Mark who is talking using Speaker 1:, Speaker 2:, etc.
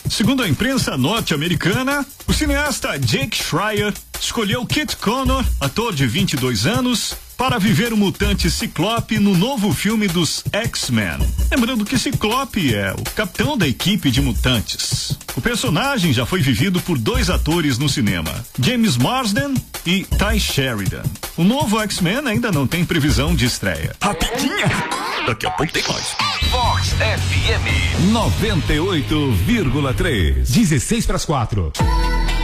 Speaker 1: Segundo a imprensa norte-americana, o cineasta Jake Schreier escolheu Kit Connor, ator de 22 anos, para viver o mutante Ciclope no novo filme dos X-Men. Lembrando que Ciclope é o capitão da equipe de mutantes. O personagem já foi vivido por 2 atores no cinema, James Marsden e Ty Sheridan. O novo X-Men ainda não tem previsão de estreia.
Speaker 2: Rapidinha! Daqui a pouco tem mais.
Speaker 3: Vox FM
Speaker 2: 98,3.
Speaker 4: 16 para as 4.